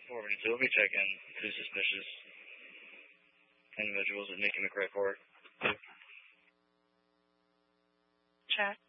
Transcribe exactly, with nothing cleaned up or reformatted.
four two, let me check in two suspicious individuals at Nikki McRae Court. Check.